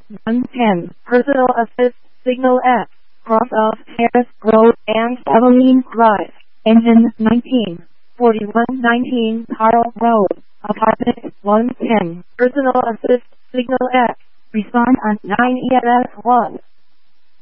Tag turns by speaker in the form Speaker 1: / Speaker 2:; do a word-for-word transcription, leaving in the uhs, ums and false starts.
Speaker 1: one ten. Personal Assist Signal X. Cross of Harris Road and Eveline Drive. Engine nineteen. forty-one nineteen Carl Road. Apartment one ten. Personal Assist Signal X. Respond on nine E M S one.